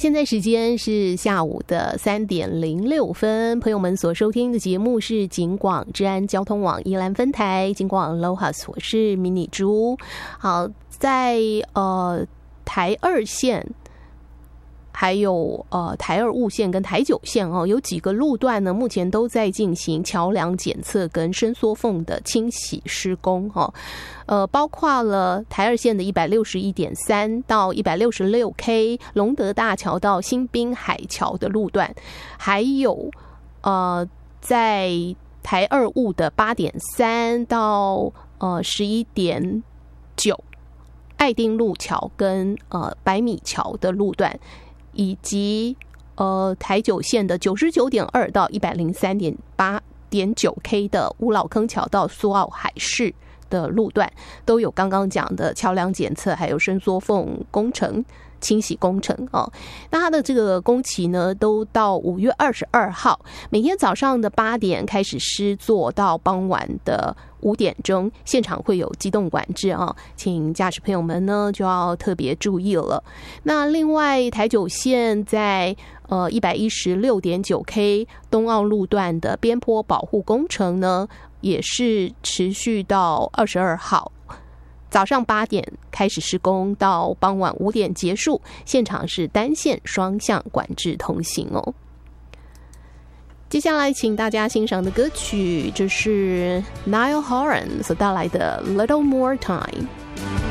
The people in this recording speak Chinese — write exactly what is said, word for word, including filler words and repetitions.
现在时间是下午的三点零六分，朋友们所收听的节目是警广治安交通网宜兰分台警广 Lohas， 我是迷你猪。好，在呃台二线。还有呃台二雾线跟台九线哦，有几个路段呢，目前都在进行桥梁检测跟伸缩缝的清洗施工哦。呃，包括了台二线的一百六十一点三到一百六十六 K 龙德大桥到新滨海桥的路段，还有呃在台二雾的八点三到呃十一点九爱丁路桥跟呃百米桥的路段。以及呃台九线的九十九点二到一百零三点八点九 K 的五老坑桥到苏澳海事的路段，都有刚刚讲的桥梁检测，还有伸缩缝工程、清洗工程哦。那它的这个工期呢，都到五月二十二号，每天早上的八点开始施作，到傍晚的五点钟，现场会有机动管制啊，请驾驶朋友们呢就要特别注意了。那另外台九线在呃一百一十六点九 K 东澳路段的边坡保护工程呢，也是持续到二十二号。早上八点开始施工，到傍晚五点结束，现场是单线双向管制通行哦。接下来请大家欣赏的歌曲，这是 Niall Horan 所带来的 Little More Time。